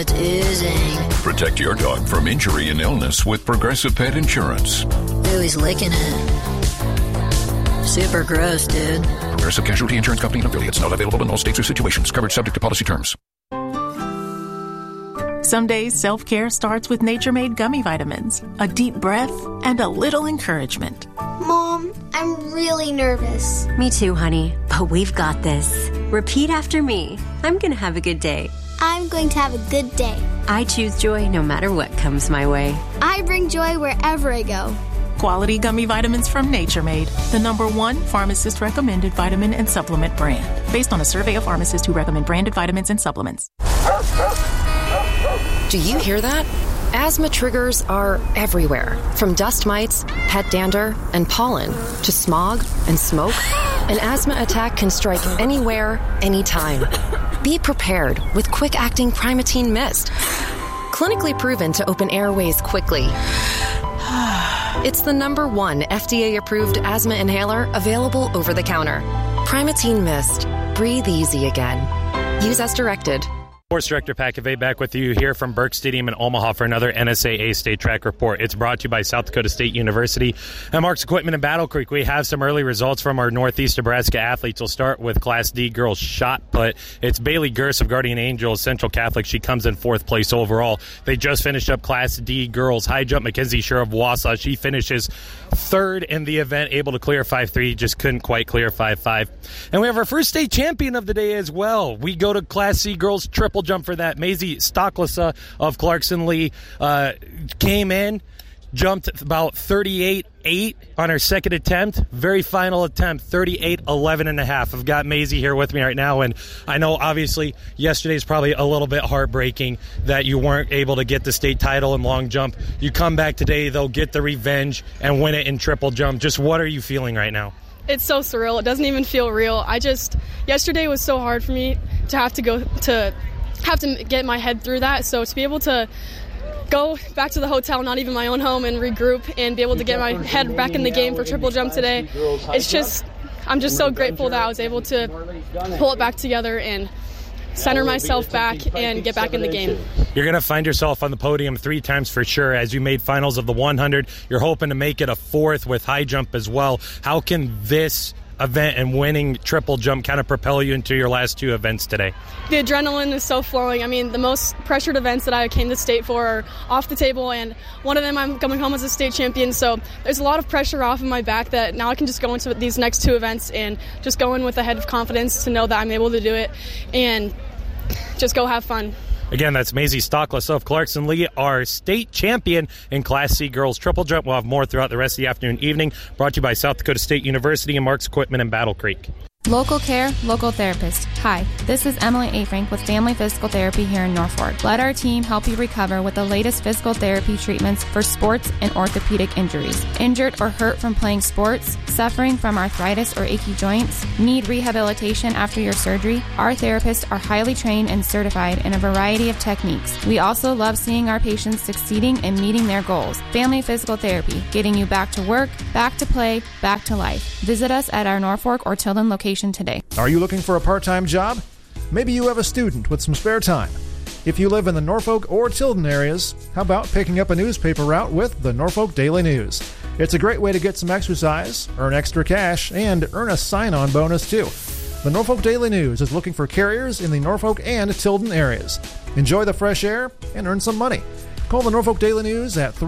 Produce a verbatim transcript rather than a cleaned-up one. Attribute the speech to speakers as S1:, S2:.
S1: It's oozing.
S2: Protect your dog from injury and illness with Progressive Pet Insurance.
S1: Ooh, he's licking it. Super gross, dude.
S2: Progressive Casualty Insurance Company and affiliates. Not available in all states or situations. Covered subject to policy terms.
S3: Some days, self-care starts with Nature Made gummy vitamins. A deep breath and a little encouragement.
S4: Mom, I'm really nervous.
S5: Me too, honey. But we've got this. Repeat after me. I'm going to have a good day.
S4: I'm going to have a good day.
S5: I choose joy no matter what comes my way.
S4: I bring joy wherever I go.
S3: Quality gummy vitamins from Nature Made, the number one pharmacist-recommended vitamin and supplement brand. Based on a survey of pharmacists who recommend branded vitamins and supplements.
S6: Do you hear that? Asthma triggers are everywhere, from dust mites, pet dander, and pollen, to smog and smoke. An asthma attack can strike anywhere, anytime. Be prepared with quick-acting Primatene Mist. Clinically proven to open airways quickly. It's the number one F D A-approved asthma inhaler available over the counter. Primatene Mist. Breathe easy again. Use as directed.
S7: Sports Director Pat Cavay back with you here from Burke Stadium in Omaha for another N S A A State Track Report. It's brought to you by South Dakota State University and Mark's Equipment in Battle Creek. We have some early results from our Northeast Nebraska athletes. We'll start with Class D girls shot put. It's Bailey Gers of Guardian Angels Central Catholic. She comes in fourth place overall. They just finished up Class D girls high jump. Mackenzie Scher of Wausau. She finishes third in the event, able to clear five three, just couldn't quite clear five five. And we have our first state champion of the day as well. We go to Class C girls triple jump for that. Maisie Stocklessa of Clarkson Lee uh, came in, jumped about thirty-eight eight on her second attempt. Very final attempt, thirty-eight eleven and a half. I've got Maisie here with me right now, and I know obviously yesterday's probably a little bit heartbreaking that you weren't able to get the state title in long jump. You come back today, though, get the revenge and win it in triple jump. Just what are you feeling right now?
S8: It's so surreal. It doesn't even feel real. I just, yesterday was so hard for me to have to go to, have to get my head through that. So to be able to go back to the hotel, not even my own home, and regroup and be able to get my head back in the game for triple jump today, it's just, I'm just so grateful that I was able to pull it back together and center myself back and get back in the game.
S7: You're going to find yourself on the podium three times for sure as you made finals of the one hundred. You're hoping to make it a fourth with high jump as well. How can this event and winning triple jump kind of propel you into your last two events today?
S8: The adrenaline is so flowing. I mean, the most pressured events that I came to state for are off the table, and one of them I'm coming home as a state champion, so there's a lot of pressure off of my back that now I can just go into these next two events and just go in with a head of confidence to know that I'm able to do it and just go have fun.
S7: Again, that's Maisie Stockless of Clarkson Lee, our state champion in Class C girls triple jump. We'll have more throughout the rest of the afternoon and evening. Brought to you by South Dakota State University and Mark's Equipment in Battle Creek.
S9: Local care, local therapist. Hi, this is Emily A. Frank with Family Physical Therapy here in Norfolk. Let our team help you recover with the latest physical therapy treatments for sports and orthopedic injuries. Injured or hurt from playing sports, suffering from arthritis or achy joints, need rehabilitation after your surgery? Our therapists are highly trained and certified in a variety of techniques. We also love seeing our patients succeeding and meeting their goals. Family Physical Therapy, getting you back to work, back to play, back to life. Visit us at our Norfolk or Tilden location today.
S10: Are you looking for a part-time job? Maybe you have a student with some spare time. If you live in the Norfolk or Tilden areas, how about picking up a newspaper route with the Norfolk Daily News? It's a great way to get some exercise, earn extra cash, and earn a sign-on bonus too. The Norfolk Daily News is looking for carriers in the Norfolk and Tilden areas. Enjoy the fresh air and earn some money. Call the Norfolk Daily News at three